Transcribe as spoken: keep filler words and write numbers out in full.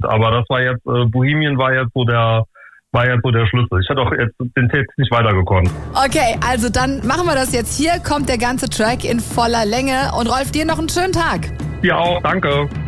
aber das war jetzt, äh, Bohemian war jetzt so der, war jetzt so der Schlüssel. Ich hätte auch jetzt den Text nicht weitergekonnt. Okay, also dann machen wir das jetzt. Hier kommt der ganze Track in voller Länge und Rolf, dir noch einen schönen Tag. Dir auch, danke.